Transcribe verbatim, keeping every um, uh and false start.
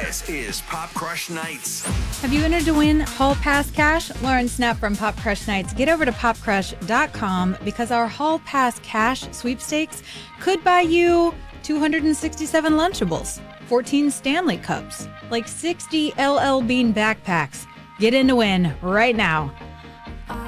This is Pop Crush Nights. Have you entered to win Hall Pass cash? Lauren Snap from Pop Crush Nights. Get over to pop crush dot com because our Hall Pass cash sweepstakes could buy you two hundred sixty-seven Lunchables, fourteen Stanley Cups, like sixty L L Bean backpacks. Get in to win right now.